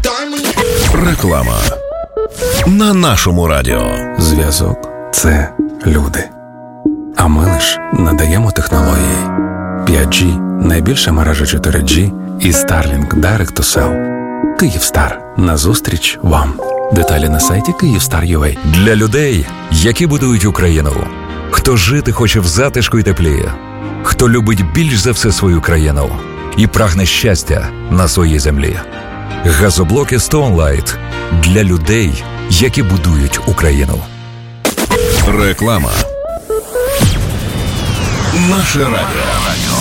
Реклама на нашому радіо. Зв'язок – це люди. А ми лиш надаємо технології. 5G – найбільша мережа 4G і Starlink Direct to Cell. Київстар. Назустріч вам. Деталі на сайті Kyivstar.ua. Для людей, які будують Україну. Хто жити хоче в затишку і теплі. Хто любить більш за все свою країну і прагне щастя на своїй землі. Газоблоки Stone Light для людей, які будують Україну. Реклама. Наше радіо.